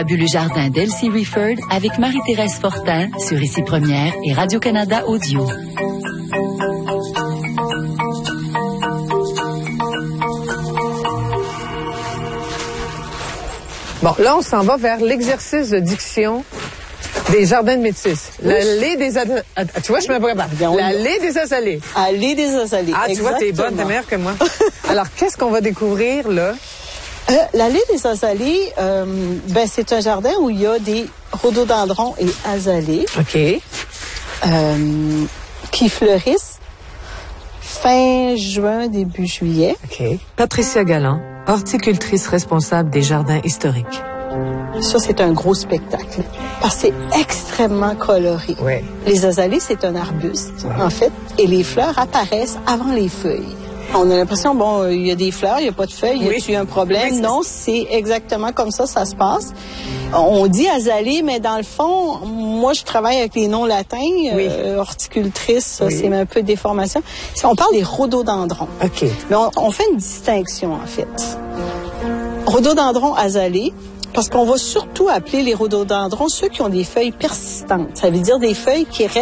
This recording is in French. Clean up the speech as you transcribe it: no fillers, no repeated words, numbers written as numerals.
Fabuleux jardin d'Elsie Rifford avec Marie-Thérèse Fortin sur Ici Première et Radio-Canada Audio. Bon, là, on s'en va vers l'exercice de diction des jardins de métis. L'allée des azalées. Tu vois, je me prépare. L'allée des azalées. Allée des azalées. Ah, tu vois, t'es bonne, t'es meilleure que moi. Alors, qu'est-ce qu'on va découvrir, là? L'allée des azalées, c'est un jardin où il y a des rhododendrons et azalées. OK. Qui fleurissent fin juin, début juillet. OK. Patricia Galland, horticultrice responsable des jardins historiques. Ça, c'est un gros spectacle. Parce que c'est extrêmement coloré. Oui. Les azalées, c'est un arbuste, en fait, et les fleurs apparaissent avant les feuilles. On a l'impression, bon, il y a des fleurs, il n'y a pas de feuilles, oui. Y a-t-il un problème? Oui, non, c'est exactement comme ça se passe. On dit azalée, mais dans le fond, moi, je travaille avec les noms latins, horticultrice, oui. C'est un peu déformation. On parle des rhododendrons. OK. Mais on fait une distinction, en fait. Rhododendron azalée, parce qu'on va surtout appeler les rhododendrons ceux qui ont des feuilles persistantes. Ça veut dire des feuilles qui restent